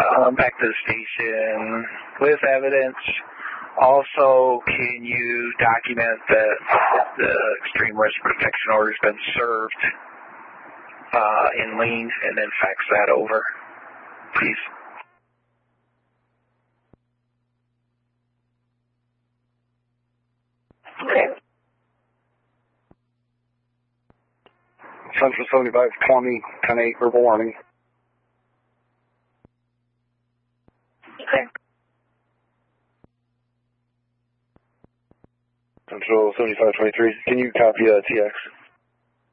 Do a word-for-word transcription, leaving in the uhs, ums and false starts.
uh, back to the station with evidence. Also, can you document that the extreme risk protection order has been served uh, in lien and then fax that over, please? Okay. Central seventy-five twenty, ten eight, verbal warning. Okay. Central seventy-five twenty-three, can you copy uh, T X?